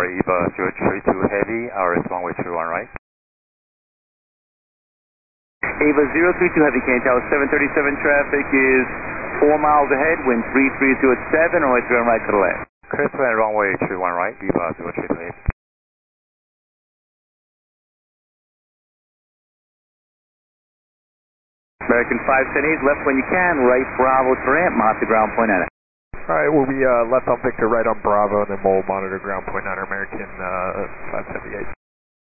Tower, EVA 032 Heavy, RS runway 21 right. EVA 032 Heavy, Canadian Tower 737 traffic is 4 miles ahead, wind 330 at 7, runway 31 right to the left. Clear to land runway 31 right, EVA 032 Heavy. American 510 East, left when you can, right Bravo to ramp, monitor ground point 9. Alright, we'll be left on Victor, right on Bravo, and then we'll monitor ground point 9, American 578.